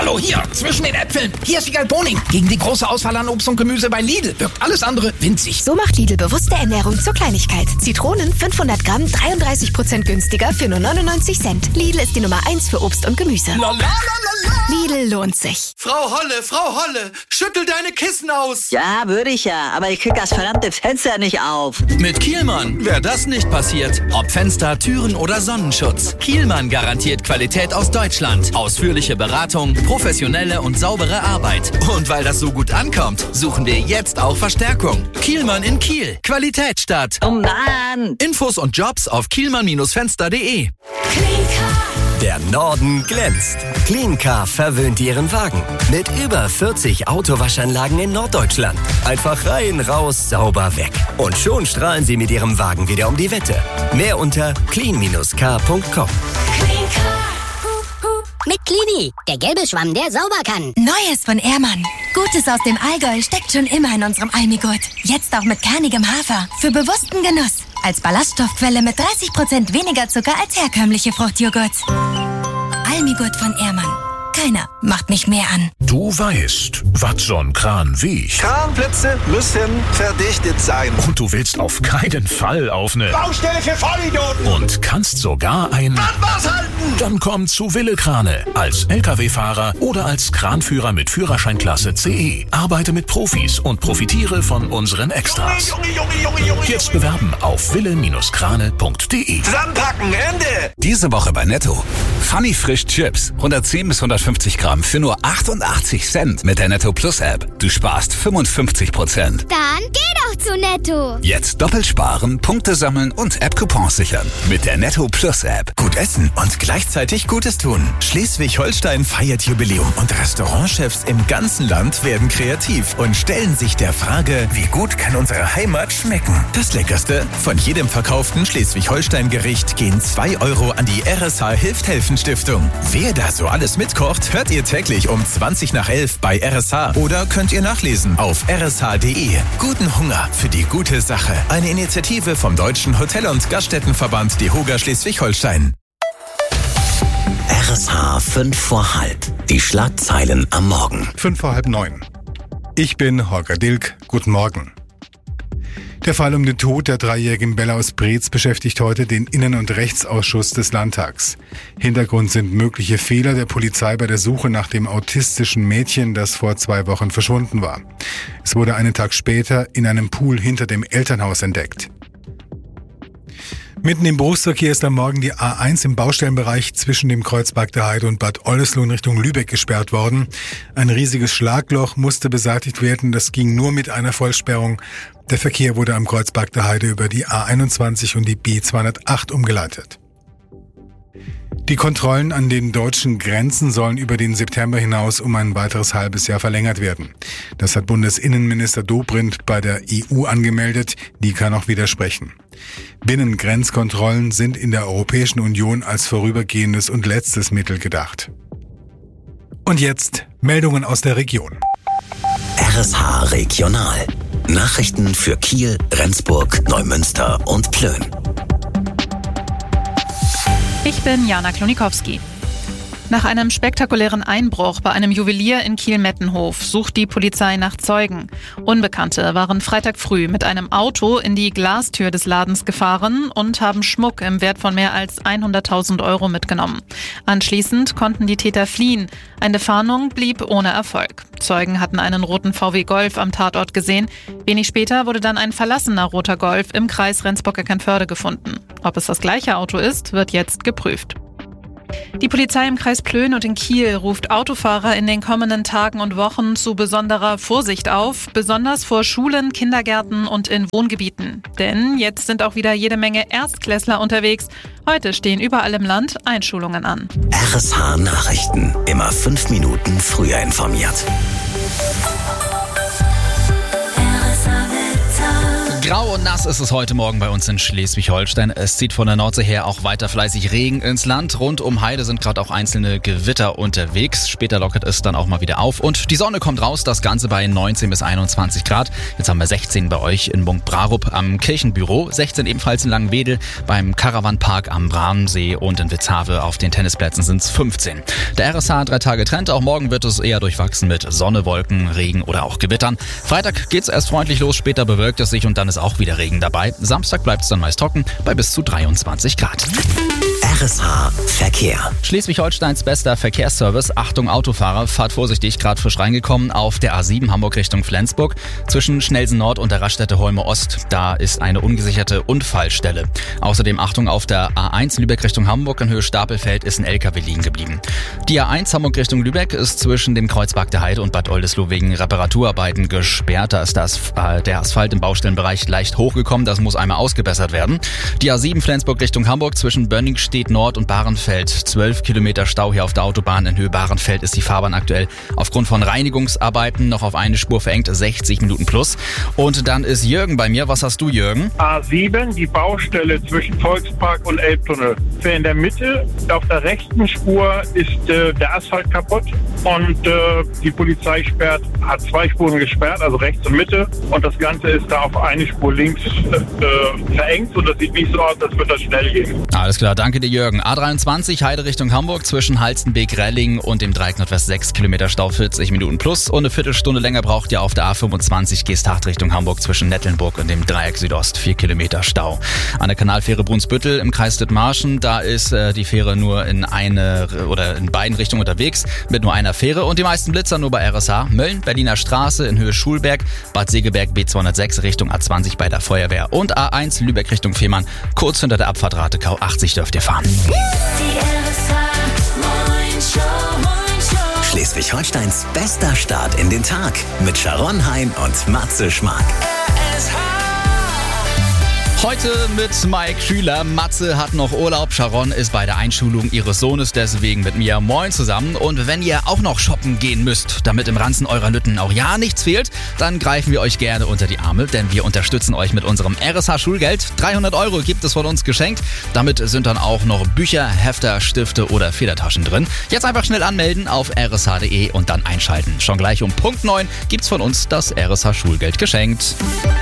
Hallo, hier, zwischen den Äpfeln. Hier ist die Galboning. Gegen die große Auswahl an Obst und Gemüse bei Lidl wirkt alles andere winzig. So macht Lidl bewusste Ernährung zur Kleinigkeit. Zitronen 500 Gramm, 33% günstiger für nur 99 Cent. Lidl ist die Nummer 1 für Obst und Gemüse. Lidl lohnt sich. Frau Holle, schüttel deine Kissen aus. Ja, würde ich ja, aber ich krieg das verdammte Fenster nicht auf. Mit Kielmann wäre das nicht passiert. Ob Fenster, Türen oder Sonnenschutz. Kielmann garantiert Qualität aus Deutschland. Ausführliche Beratung, professionelle und saubere Arbeit. Und weil das so gut ankommt, suchen wir jetzt auch Verstärkung. Kielmann in Kiel. Qualität statt. Oh Mann! Infos und Jobs auf kielmann-fenster.de. Der Norden glänzt. Cleancar verwöhnt Ihren Wagen. Mit über 40 Autowaschanlagen in Norddeutschland. Einfach rein, raus, sauber, weg. Und schon strahlen Sie mit Ihrem Wagen wieder um die Wette. Mehr unter clean-car.com. Mit Clini, der gelbe Schwamm, der sauber kann. Neues von Ehrmann. Gutes aus dem Allgäu steckt schon immer in unserem Almigurt. Jetzt auch mit kernigem Hafer. Für bewussten Genuss. Als Ballaststoffquelle mit 30% weniger Zucker als herkömmliche Fruchtjoghurt. Almigurt von Ehrmann. Keiner macht mich mehr an. Du weißt, was so ein Kran wiegt. Kranplätze müssen verdichtet sein. Und du willst auf keinen Fall auf eine Baustelle für Vollidioten. Und kannst sogar ein halten. Dann komm zu Wille Krane. Als LKW-Fahrer oder als Kranführer mit Führerscheinklasse CE. Arbeite mit Profis und profitiere von unseren Extras. Junge. Jetzt bewerben auf wille-krane.de. Zusammenpacken, Ende. Diese Woche bei Netto. Funny Frisch Chips. 110 bis 150 Gramm für nur 88 Cent mit der Netto Plus App. Du sparst 55%. Dann geh doch zu Netto. Jetzt doppelt sparen, Punkte sammeln und App-Coupons sichern. Mit der Netto Plus App. Gut essen und gleichzeitig Gutes tun. Schleswig-Holstein feiert Jubiläum und Restaurantchefs im ganzen Land werden kreativ und stellen sich der Frage, wie gut kann unsere Heimat schmecken? Das Leckerste? Von jedem verkauften Schleswig-Holstein-Gericht gehen 2 € an die RSH Hilft-Helfen-Stiftung. Wer da so alles mitkocht, hört ihr täglich um 11:20 bei RSH oder könnt ihr nachlesen auf rsh.de. Guten Hunger für die gute Sache. Eine Initiative vom Deutschen Hotel- und Gaststättenverband DEHOGA Schleswig-Holstein. RSH 5 vor halb. Die Schlagzeilen am Morgen. 8:55. Ich bin Holger Dilk. Guten Morgen. Der Fall um den Tod der 3-jährigen Bella aus Preetz beschäftigt heute den Innen- und Rechtsausschuss des Landtags. Hintergrund sind mögliche Fehler der Polizei bei der Suche nach dem autistischen Mädchen, das vor 2 Wochen verschwunden war. Es wurde einen Tag später in einem Pool hinter dem Elternhaus entdeckt. Mitten im Berufsverkehr ist am Morgen die A1 im Baustellenbereich zwischen dem Kreuzberg der Heide und Bad Oldesloe in Richtung Lübeck gesperrt worden. Ein riesiges Schlagloch musste beseitigt werden, das ging nur mit einer Vollsperrung. Der Verkehr wurde am Kreuzberg der Heide über die A21 und die B208 umgeleitet. Die Kontrollen an den deutschen Grenzen sollen über den September hinaus um ein weiteres halbes Jahr verlängert werden. Das hat Bundesinnenminister Dobrindt bei der EU angemeldet, die kann auch widersprechen. Binnengrenzkontrollen sind in der Europäischen Union als vorübergehendes und letztes Mittel gedacht. Und jetzt Meldungen aus der Region. RSH Regional. Nachrichten für Kiel, Rendsburg, Neumünster und Plön. Ich bin Jana Klonikowski. Nach einem spektakulären Einbruch bei einem Juwelier in Kiel-Mettenhof sucht die Polizei nach Zeugen. Unbekannte waren Freitag früh mit einem Auto in die Glastür des Ladens gefahren und haben Schmuck im Wert von mehr als 100.000 € mitgenommen. Anschließend konnten die Täter fliehen. Eine Fahndung blieb ohne Erfolg. Zeugen hatten einen roten VW Golf am Tatort gesehen. Wenig später wurde dann ein verlassener roter Golf im Kreis Rendsburg-Eckernförde gefunden. Ob es das gleiche Auto ist, wird jetzt geprüft. Die Polizei im Kreis Plön und in Kiel ruft Autofahrer in den kommenden Tagen und Wochen zu besonderer Vorsicht auf, besonders vor Schulen, Kindergärten und in Wohngebieten. Denn jetzt sind auch wieder jede Menge Erstklässler unterwegs. Heute stehen überall im Land Einschulungen an. RSH Nachrichten. Immer 5 Minuten früher informiert. Grau und und nass ist es heute Morgen bei uns in Schleswig-Holstein. Es zieht von der Nordsee her auch weiter fleißig Regen ins Land. Rund um Heide sind gerade auch einzelne Gewitter unterwegs. Später lockert es dann auch mal wieder auf. Und die Sonne kommt raus, das Ganze bei 19 bis 21 Grad. Jetzt haben wir 16 bei euch in Munk-Brarup am Kirchenbüro, 16 ebenfalls in Langenwedel, beim Caravanpark am Brahmsee und in Witzhave auf den Tennisplätzen sind es 15. Der RSH 3 Tage Trend. Auch morgen wird es eher durchwachsen mit Sonne, Wolken, Regen oder auch Gewittern. Freitag geht's erst freundlich los, später bewölkt es sich und dann ist auch wieder Regen dabei. Samstag bleibt es dann meist trocken bei bis zu 23 Grad. RSH Verkehr. Schleswig-Holsteins bester Verkehrsservice. Achtung Autofahrer, fahrt vorsichtig, gerade frisch reingekommen auf der A7 Hamburg Richtung Flensburg. Zwischen Schnelsen Nord und der Raststätte Holme Ost, da ist eine ungesicherte Unfallstelle. Außerdem Achtung auf der A1 Lübeck Richtung Hamburg in Höhe Stapelfeld ist ein LKW liegen geblieben. Die A1 Hamburg Richtung Lübeck ist zwischen dem Kreuzberg der Heide und Bad Oldesloe wegen Reparaturarbeiten gesperrt. Da ist der Asphalt im Baustellenbereich leicht hochgekommen, das muss einmal ausgebessert werden. Die A7 Flensburg Richtung Hamburg zwischen Bönningstedt Nord und Bahrenfeld. 12 Kilometer Stau hier auf der Autobahn. In Höhe Bahrenfeld ist die Fahrbahn aktuell aufgrund von Reinigungsarbeiten noch auf eine Spur verengt, 60 Minuten plus. Und dann ist Jürgen bei mir. Was hast du, Jürgen? A7, die Baustelle zwischen Volkspark und Elbtunnel. In der Mitte, auf der rechten Spur, ist der Asphalt kaputt und die Polizei hat 2 Spuren gesperrt, also rechts und Mitte. Und das Ganze ist da auf eine Spur links verengt und das sieht nicht so aus, als würde das schnell gehen. Alles klar, danke dir, Jürgen. A23 Heide Richtung Hamburg zwischen Halstenbeek-Relling und dem Dreieck Nordwest 6 Kilometer Stau, 40 Minuten plus. Und eine Viertelstunde länger braucht ihr auf der A25 Geesthacht Richtung Hamburg zwischen Nettlenburg und dem Dreieck Südost, 4 Kilometer Stau. An der Kanalfähre Brunsbüttel im Kreis Dithmarschen, da ist die Fähre nur in beiden Richtungen unterwegs mit nur einer Fähre und die meisten Blitzer nur bei RSH. Mölln, Berliner Straße in Höhe Schulberg, Bad Segeberg B206 Richtung A20 bei der Feuerwehr und A1 Lübeck Richtung Fehmarn. Kurz hinter der Abfahrt Ratekau 80 dürft ihr fahren. Schleswig-Holsteins bester Start in den Tag mit Sharon Hein und Matze Schmark. Heute mit Mike Schüler. Matze hat noch Urlaub. Sharon ist bei der Einschulung ihres Sohnes, deswegen mit mir. Moin zusammen. Und wenn ihr auch noch shoppen gehen müsst, damit im Ranzen eurer Lütten auch ja nichts fehlt, dann greifen wir euch gerne unter die Arme, denn wir unterstützen euch mit unserem RSH-Schulgeld. 300 € gibt es von uns geschenkt. Damit sind dann auch noch Bücher, Hefter, Stifte oder Federtaschen drin. Jetzt einfach schnell anmelden auf rsh.de und dann einschalten. Schon gleich um Punkt 9 gibt's von uns das RSH-Schulgeld geschenkt.